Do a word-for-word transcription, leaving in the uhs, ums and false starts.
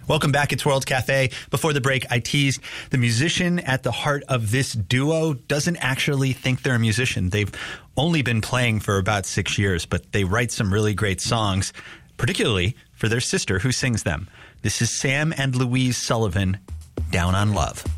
Welcome back. It's World Cafe. Before the break, I teased the musician at the heart of this duo doesn't actually think they're a musician. They've only been playing for about six years, but they write some really great songs, particularly for their sister who sings them. This is Sam and Louise Sullivan, Down on Love.